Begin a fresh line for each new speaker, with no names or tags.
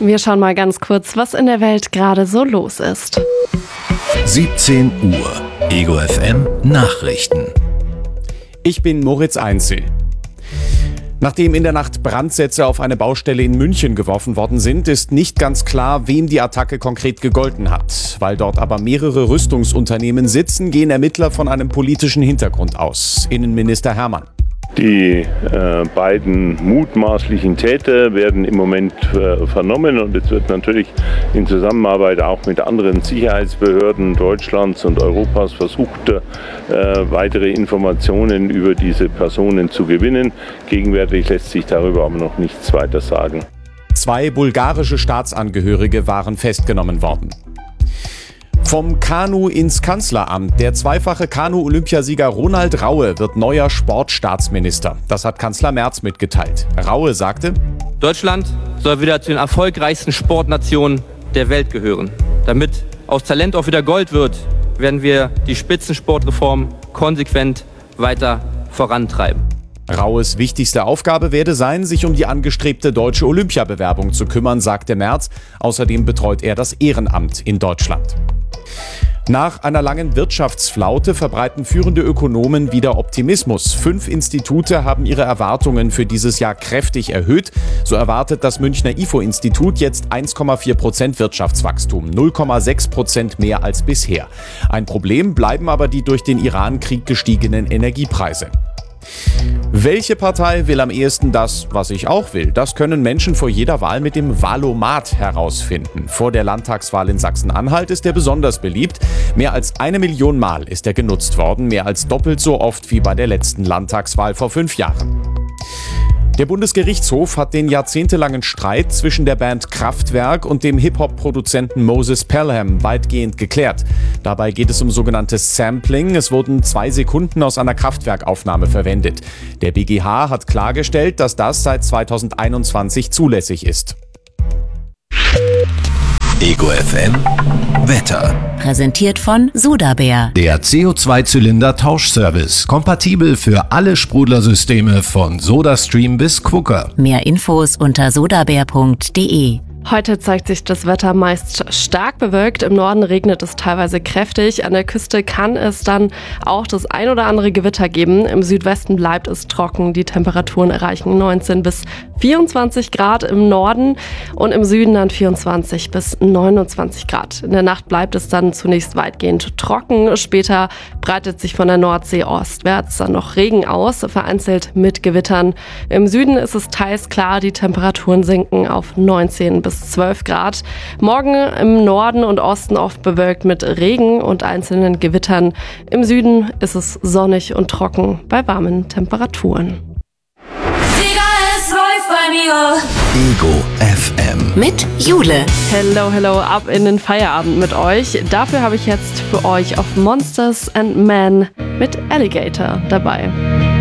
Wir schauen mal ganz kurz, was in der Welt gerade so los ist.
17 Uhr. Ego FM Nachrichten.
Ich bin Moritz Einzel. Nachdem in der Nacht Brandsätze auf eine Baustelle in München geworfen worden sind, ist nicht ganz klar, wem die Attacke konkret gegolten hat. Weil dort aber mehrere Rüstungsunternehmen sitzen, gehen Ermittler von einem politischen Hintergrund aus. Innenminister Hermann.
Die beiden mutmaßlichen Täter werden im Moment vernommen und es wird natürlich in Zusammenarbeit auch mit anderen Sicherheitsbehörden Deutschlands und Europas versucht, weitere Informationen über diese Personen zu gewinnen. Gegenwärtig lässt sich darüber aber noch nichts weiter sagen.
2 bulgarische Staatsangehörige waren festgenommen worden. Vom Kanu ins Kanzleramt. Der zweifache Kanu-Olympiasieger Ronald Raue wird neuer Sportstaatsminister. Das hat Kanzler Merz mitgeteilt. Raue sagte:
Deutschland soll wieder zu den erfolgreichsten Sportnationen der Welt gehören. Damit aus Talent auch wieder Gold wird, werden wir die Spitzensportreform konsequent weiter vorantreiben.
Raues wichtigste Aufgabe werde sein, sich um die angestrebte deutsche Olympiabewerbung zu kümmern, sagte Merz. Außerdem betreut er das Ehrenamt in Deutschland. Nach einer langen Wirtschaftsflaute verbreiten führende Ökonomen wieder Optimismus. 5 Institute haben ihre Erwartungen für dieses Jahr kräftig erhöht. So erwartet das Münchner IFO-Institut jetzt 1,4% Wirtschaftswachstum, 0,6% mehr als bisher. Ein Problem bleiben aber die durch den Iran-Krieg gestiegenen Energiepreise. Welche Partei will am ehesten das, was ich auch will? Das können Menschen vor jeder Wahl mit dem Wahlomat herausfinden. Vor der Landtagswahl in Sachsen-Anhalt ist er besonders beliebt. Mehr als 1 Million Mal ist er genutzt worden, mehr als doppelt so oft wie bei der letzten Landtagswahl vor 5 Jahren. Der Bundesgerichtshof hat den jahrzehntelangen Streit zwischen der Band Kraftwerk und dem Hip-Hop-Produzenten Moses Pelham weitgehend geklärt. Dabei geht es um sogenanntes Sampling. Es wurden 2 Sekunden aus einer Kraftwerkaufnahme verwendet. Der BGH hat klargestellt, dass das seit 2021 zulässig ist.
Ego FM Wetter.
Präsentiert von Sodabär.
Der CO2-Zylinder-Tauschservice. Kompatibel für alle Sprudlersysteme von SodaStream bis Quooker.
Mehr Infos unter sodabär.de.
Heute zeigt sich das Wetter meist stark bewölkt. Im Norden regnet es teilweise kräftig. An der Küste kann es dann auch das ein oder andere Gewitter geben. Im Südwesten bleibt es trocken. Die Temperaturen erreichen 19 bis 24 Grad im Norden und im Süden dann 24 bis 29 Grad. In der Nacht bleibt es dann zunächst weitgehend trocken. Später breitet sich von der Nordsee ostwärts dann noch Regen aus, vereinzelt mit Gewittern. Im Süden ist es teils klar, die Temperaturen sinken auf 19 bis 12 Grad. Morgen im Norden und Osten oft bewölkt mit Regen und einzelnen Gewittern. Im Süden ist es sonnig und trocken bei warmen Temperaturen.
Ego FM.
Mit Jule.
Hello, ab in den Feierabend mit euch. Dafür habe ich jetzt für euch auf Monsters and Men mit Alligator dabei.